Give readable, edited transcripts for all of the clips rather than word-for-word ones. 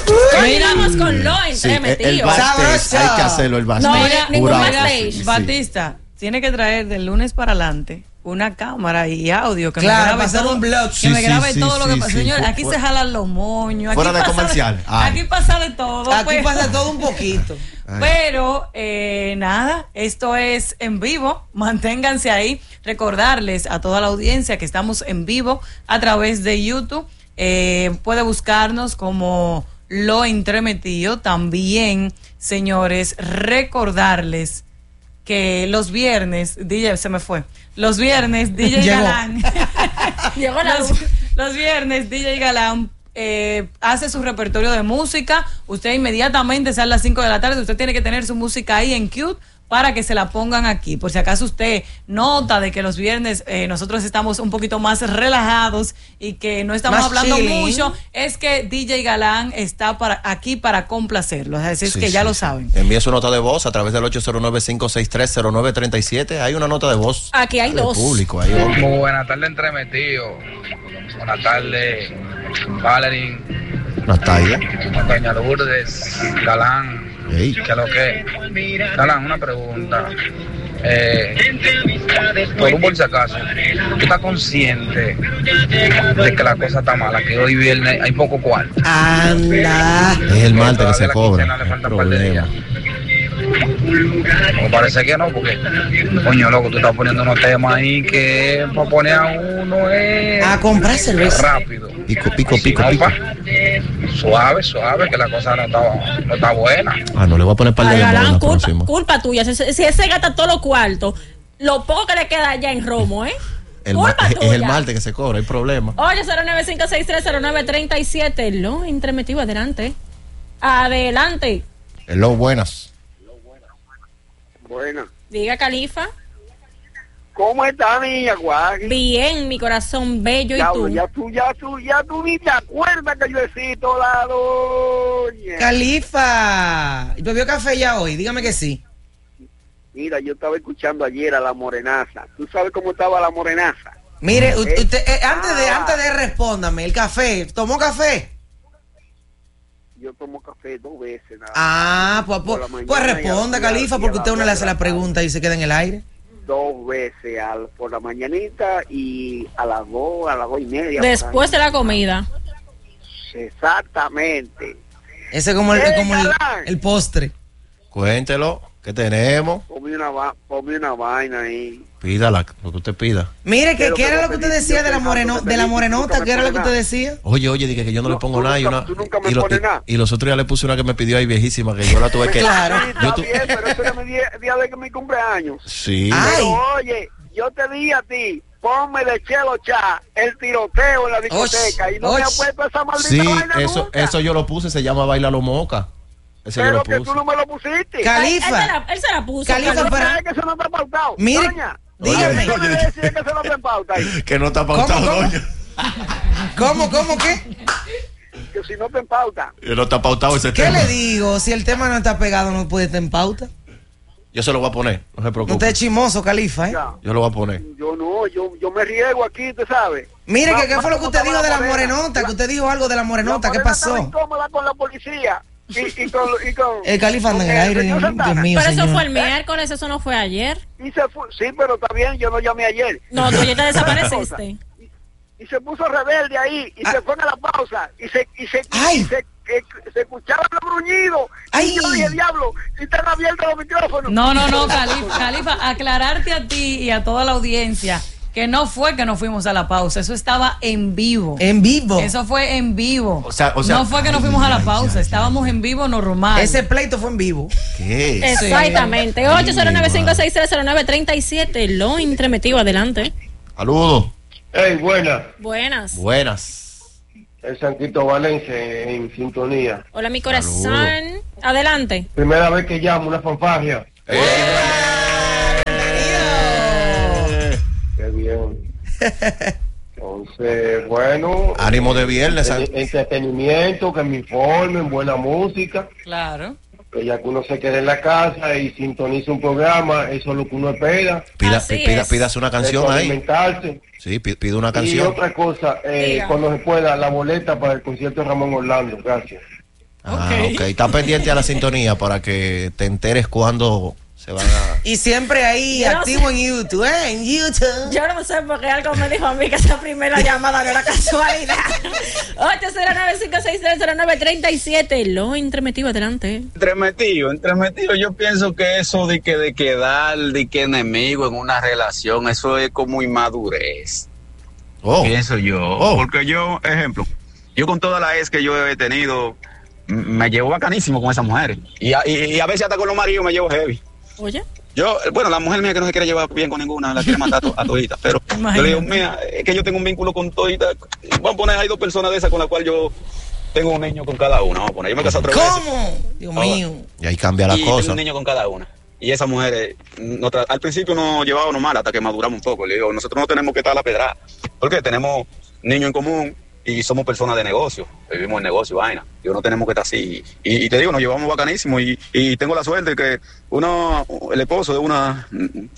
Continuamos con lo entremetido. El backstage, hay que hacerlo, el backstage. No, mira, ningún Jurado, backstage. sí. Batista, tiene que traer del lunes para adelante una cámara y audio que Claro, me grabe pasar todo, un blog. que me grabe sí, todo lo que sí, pasa. sí. Señores, aquí se jalan los moños. Fuera Aquí de pasa comercial. Aquí pasa de todo. Aquí pues. pasa todo un poquito. Pero nada, esto es en vivo, manténganse ahí. Recordarles a toda la audiencia que estamos en vivo a través de YouTube. Puede buscarnos como Lo Entremetido. También, señores, recordarles que los viernes, DJ se me fue, los viernes DJ Llegó. Galán, Llegó la luz. los viernes DJ Galán hace su repertorio de música. Usted inmediatamente sale a las 5 de la tarde, usted tiene que tener su música ahí en Qt para que se la pongan aquí. Por si acaso usted nota de que los viernes nosotros estamos un poquito más relajados y que no estamos Más hablando chilling. mucho, es que DJ Galán está aquí para complacerlos. Así es que ya lo saben. Envíe su nota de voz a través del 809-563-0937. Hay una nota de voz. Aquí hay del dos. público. Hay otro. Muy buenas tardes, entremetido. Buenas tardes, Valerín, Natalia. Doña Lourdes, Galán. Ey. ¿Qué es lo que? Galán, una pregunta. Por si acaso, ¿tú estás consciente de que la cosa está mala? Que hoy viernes hay poco cuarto. Anda. Es el martes que se Todavía la cobra. quincena le falta un par de Problema. días. No, parece que no, porque, coño, loco, tú estás poniendo unos temas ahí que para poner a uno A comprar cerveza. rápido. Pico, pico, pico, No, pico. pa, suave, no la cosa no está buena. Ah, no, le voy a poner par de Ay, dembow en Galán, la culpa, próxima. culpa tuya. Si ese gasta todos los cuartos, lo poco que le queda allá en Romo, culpa Es el tuya. martes que se cobra, hay problema. Oye, 0956300937, lo entremetido, adelante. Adelante. Hello, buenas. Buena. Diga, Califa. ¿Cómo está, niña Guagui? Bien, mi corazón bello. ¿Y tú? Ya tú ni te acuerdas que yo existo la doña. Califa. ¿Y bebió café ya hoy? Dígame que sí. Mira, yo estaba escuchando ayer a la morenaza. ¿Tú sabes cómo estaba la morenaza? Mire, usted, antes de respóndame, el café, ¿tomó café? Yo tomo café 2 veces nada. Pues Por la mañana pues y responda, a- Califa, y a porque las usted no le 2 hace de la la pregunta y se queda en el aire. 2 veces por la mañanita y a las 2:30. Después de la comida. Exactamente. Ese es como Galán. el postre. Cuéntelo, ¿qué tenemos? Ponme una vaina ahí. Pídala, lo que usted pida. Mire, Pero ¿qué era que lo que usted feliz, decía yo de la estoy harto de de la feliz, morenota? nunca ¿Qué era lo me que pone usted decía? Oye, dije que yo no le pongo tú nada. nunca- tú nunca me pones nada. Y los otros días le puse una que me pidió ahí viejísima, que yo la tuve que... Claro. Sí, Yo está tu- bien, pero eso era mi día de mi cumpleaños. Sí. Ay. Pero oye, yo te di a ti, ponme de Chelo Cha el tiroteo en la discoteca y no me ha och. puesto esa maldita Sí, vaina nunca. eso yo lo puse, se llama Baila lo Moca. Ese yo Pero lo que puse. tú no me lo pusiste. Califa. Él se la puso. Califa, ¿Tú para- sabes que eso no está pautado? Mire, Doña, dígame. ¿cómo me decís que eso no está en pauta ahí? Que no está pautado, ¿Cómo? doña. ¿Cómo qué? Que si no te en pauta. Que no está pautado ese ¿Qué tema. le digo? Si el tema no está pegado, no puede estar en pauta. Yo se lo voy a poner, no se No preocupe. esté chimoso, Califa, ¿eh? Ya. Yo lo voy a poner. Yo no, yo me riego aquí, ¿te sabes? Mire, Más- ¿qué más fue lo que como usted dijo de la morena. morenota? Que usted dijo algo de la morenota, La ¿qué morena estaba pasó? incómoda con la policía y con El Califa anda en el aire, señor Dios Santana. mío, Pero eso señor. fue el miércoles, eso no fue ayer. Y se fue, sí, pero está bien, yo no llamé ayer. No, tú ya te desapareciste. Y se puso rebelde ahí y se fue a la pausa y se Ay. se escuchaban los gruñidos. Ay. Y yo dije, diablo, si están abiertos los micrófonos. No, Califa, aclararte a ti y a toda la audiencia que no fue que nos fuimos a la pausa, eso estaba en vivo. En vivo. Eso fue en vivo. O sea, no fue que nos fuimos a la pausa, estábamos en vivo normal. Ese pleito fue en vivo. ¿Qué? Exactamente. 809-5630937, lo entremetido, adelante. Saludos. Hey, buena. Buenas. Buenas. El Sanquito Valencia en sintonía. Hola, mi corazón. Adelante. Primera vez que llamo una fanfarria. Qué bien. Entonces, bueno. Ánimo de viernes. Entretenimiento, que me informen, buena música. Claro. Que ya que uno se quede en la casa y sintoniza un programa, eso es lo que uno espera. Así es. Pídase una canción ahí. Alimentarse. Sí, pide una Y canción. otra cosa, Diga. cuando se pueda, la boleta para el concierto de Ramón Orlando. Gracias. Ok, está pendiente a la sintonía para que te enteres cuando se van a... Y siempre ahí Yo no activo sé. en YouTube, ¿eh? En YouTube. Yo no sé porque algo me dijo a mí que esa primera llamada no era casualidad. 809-56309-37. Lo entremetido, adelante. Entremetido, yo pienso que eso de quedar de que enemigo en una relación, eso es como inmadurez. Pienso yo. Porque yo, ejemplo, yo con todas las ex que yo he tenido, me llevo bacanísimo con esas mujeres. Y a veces hasta con los maridos me llevo heavy. Oye. Yo, bueno, la mujer mía que no se quiere llevar bien con ninguna, la quiere matar a todita. Pero yo le digo, mira, es que yo tengo un vínculo con todita. Vamos a poner ahí 2 personas de esas con las cuales yo tengo un niño con cada una. Vamos a poner, yo me casé 3 veces. ¿Cómo? Dios mío. Y ahí cambia la y cosa. tengo un niño con cada una. Y esas mujeres, al principio nos llevábamos mal hasta que maduramos un poco. Le digo, nosotros no tenemos que estar a la pedrada. Porque tenemos niños en común y somos personas de negocio. Vivimos en negocio, vaina. Yo no tenemos que estar así. Y te digo, nos llevamos bacanísimo. Y tengo la suerte que el esposo de una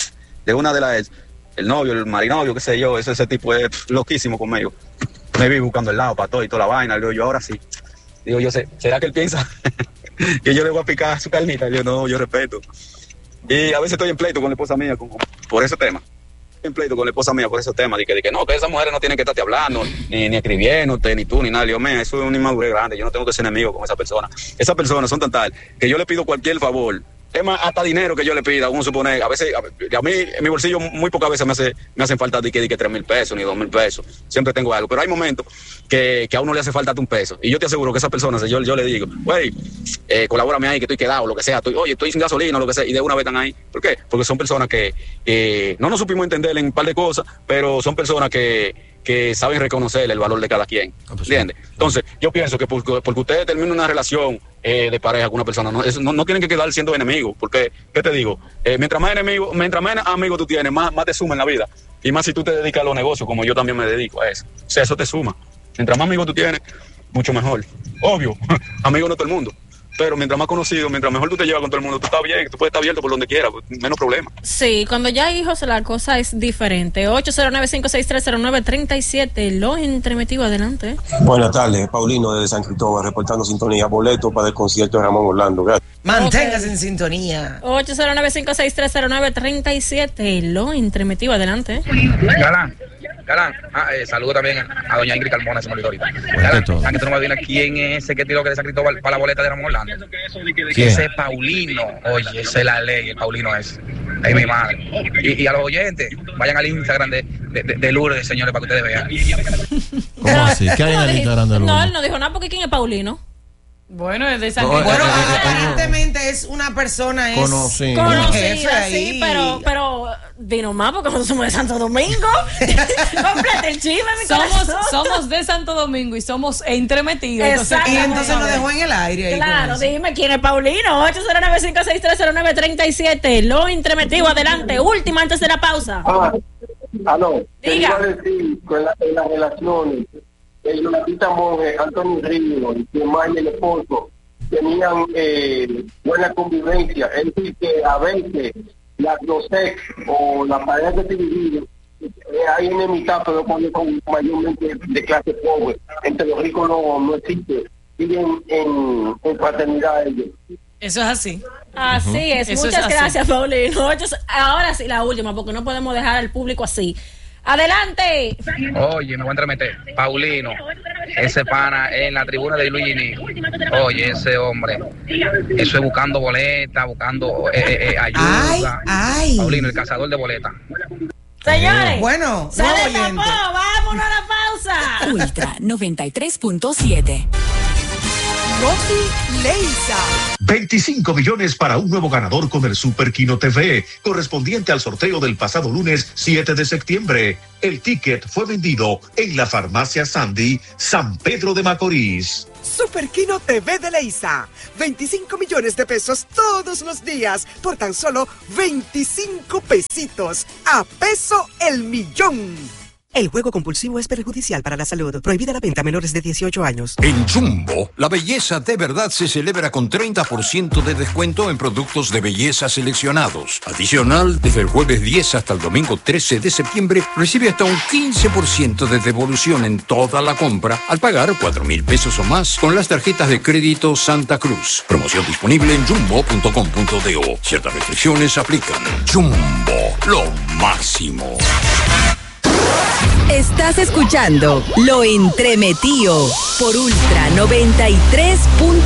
de las, el novio, el marinovio, qué sé yo, ese tipo es loquísimo conmigo. Me vi buscando el lado para todo y toda la vaina. Le digo, yo ahora sí. Digo, yo sé, ¿será que él piensa que yo le voy a picar su carnita? Le digo, no, yo respeto. Y a veces estoy en pleito con la esposa mía por ese tema. En pleito con la esposa mía por ese tema. De que no, que esas mujeres no tienen que estarte hablando, ni escribiéndote, ni tú, ni nada. Le digo, mira, eso es una inmadurez grande. Yo no tengo que ser enemigo con esa persona. Esas personas son tan tal que yo le pido cualquier favor. Es más, hasta dinero que yo le pida, uno supone, a veces, a mí en mi bolsillo muy pocas veces me hacen falta de que 3,000 pesos, ni 2,000 pesos. Siempre tengo algo. Pero hay momentos que a uno le hace falta un peso. Y yo te aseguro que esa persona, yo le digo, güey, colabórame ahí, que estoy quedado, lo que sea. Estoy sin gasolina, lo que sea. Y de una vez están ahí. ¿Por qué? Porque son personas que no nos supimos entender en un par de cosas, pero son personas que saben reconocer el valor de cada quien. ¿Entiendes? Entonces, yo pienso que porque ustedes terminan una relación de pareja con una persona, no tienen que quedar siendo enemigos. Porque, ¿qué te digo? Mientras más amigos tú tienes, más te suma en la vida. Y más si tú te dedicas a los negocios, como yo también me dedico a eso. O sea, eso te suma. Mientras más amigos tú tienes, mucho mejor. Obvio, amigos no todo el mundo. Pero mientras más conocido, mientras mejor tú te llevas con todo el mundo, tú estás bien, tú puedes estar abierto por donde quieras, menos problema. Sí, cuando ya hay hijos la cosa es diferente. 809-56309-37. Lo entremetido, adelante. Buenas tardes, Paulino desde San Cristóbal, reportando sintonía. Boleto para el concierto de Ramón Orlando. Gracias. Manténgase en sintonía. 809-56309-37. Lo entremetido, adelante. Galán, saludo también a doña Ingrid Carmona, se me olvidó ahorita. Galán, ¿sabes que tú no me adivinas quién es ese que tiró que de San Cristóbal para la boleta de Ramón Orlando? ¿Quién? Ese es Paulino. Oye, esa es la ley, el Paulino es. Ay, mi madre. Y a los oyentes, vayan al Instagram de Lourdes, señores, para que ustedes vean. ¿Cómo así? ¿Qué hay en el Instagram de Lourdes? No, él no dijo nada porque ¿quién es Paulino? Bueno, es de San Bueno, Cristóbal. aparentemente es una persona, es Conocido. un Conocida, jefe ahí. sí, pero vino más porque nosotros somos de Santo Domingo. Complete el chisme, mi corazón. Somos de Santo Domingo y somos entremetidos. Exacto. Y entonces lo dejó en el aire. Ahí Claro, con eso. dime quién es Paulino. 809-56309-37. Lo entremetido, adelante. Última antes de la pausa. No. Diga. Quería decir que en las relaciones, Jonatita Monge, Antonio Río, y Maya y el esposo tenían buena convivencia. Es decir, que a veces los ex o la pareja que se dividen, hay enemistad, pero cuando son mayormente de clase pobre. Entre los ricos no existe. Viven en fraternidad ellos. Eso es así. Así es. Eso Muchas es así. gracias, Paulino. Ahora sí, la última, porque no podemos dejar al público así. Adelante. Oye, me voy a entremeter. Paulino, ese pana en la tribuna de Luigi. Oye, ese hombre, eso es buscando boletas, buscando ayuda. Ay. Paulino, el cazador de boletas. Señores. Bueno, se nuevo destapó. oyente. Vámonos a la pausa. Ultra 93.7. Rosy Leisa. 25 millones para un nuevo ganador con el Super Kino TV, correspondiente al sorteo del pasado lunes 7 de septiembre. El ticket fue vendido en la farmacia Sandy, San Pedro de Macorís. Super Kino TV de Leisa. 25 millones de pesos todos los días por tan solo 25 pesitos. A peso el millón. El juego compulsivo es perjudicial para la salud. Prohibida la venta a menores de 18 años. En Jumbo, la belleza de verdad se celebra con 30% de descuento en productos de belleza seleccionados. Adicional, desde el jueves 10 hasta el domingo 13 de septiembre, recibe hasta un 15% de devolución en toda la compra al pagar 4,000 pesos o más con las tarjetas de crédito Santa Cruz. Promoción disponible en jumbo.com.do. Ciertas restricciones aplican. Jumbo, lo máximo. Estás escuchando Lo Entremetido por Ultra 93.